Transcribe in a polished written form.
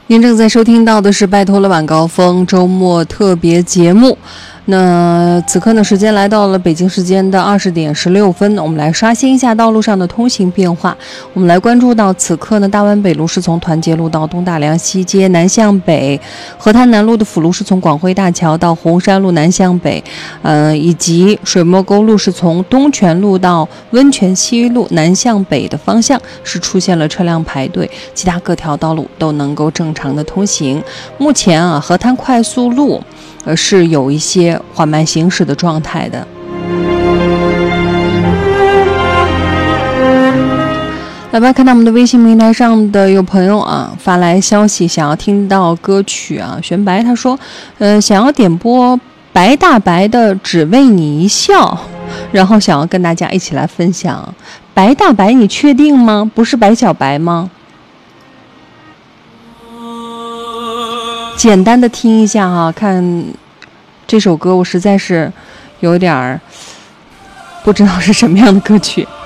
您正在收听到的是拜托了晚高峰周末特别节目。那此刻呢，时间来到了北京时间的20点16分，我们来刷新一下道路上的通行变化。我们来关注到此刻呢，大湾北路是从团结路到东大梁西街南向北，河滩南路的辅路是从广汇大桥到红山路南向北，以及水墨沟路是从东泉路到温泉西路南向北的方向是出现了车辆排队，其他各条道路都能够正常的通行。目前啊，河滩快速路是有一些缓慢行驶的状态的。来吧，看到我们的微信平台上的有朋友啊发来消息，想要听到歌曲啊。玄白他说，想要点播白大白的《只为你一笑》，然后想要跟大家一起来分享。白大白，你确定吗？不是白小白吗？简单的听一下哈，看这首歌我实在是有点不知道是什么样的歌曲。